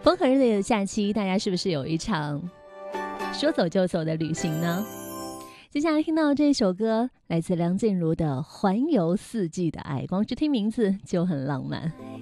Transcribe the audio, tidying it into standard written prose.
风和日丽的假期，大家是不是有一场说走就走的旅行呢？接下来听到这首歌，来自梁静茹的《环游四季的爱》，光是听名字就很浪漫。